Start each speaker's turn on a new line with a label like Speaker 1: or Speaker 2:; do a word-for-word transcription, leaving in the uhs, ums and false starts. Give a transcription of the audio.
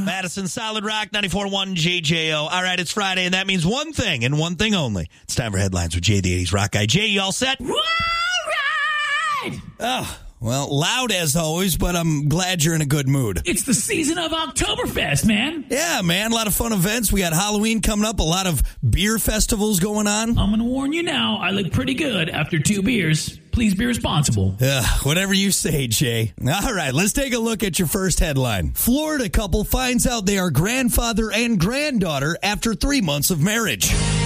Speaker 1: Madison, Solid Rock, ninety-four point one J J O. All right, it's Friday, and that means one thing, and one thing only. It's time for Headlines with Jay, the eighties Rock Guy. Jay, you all set?
Speaker 2: All right!
Speaker 1: Oh, well, loud as always, but I'm glad you're in a good mood.
Speaker 2: It's the season of Oktoberfest, man.
Speaker 1: Yeah, man, a lot of fun events. We got Halloween coming up, a lot of beer festivals going on.
Speaker 2: I'm going to warn you now, I look pretty good after two beers. Please be responsible.
Speaker 1: Uh, whatever you say, Jay. All right, let's take a look at your first headline. Florida couple finds out they are grandfather and granddaughter after three months of marriage.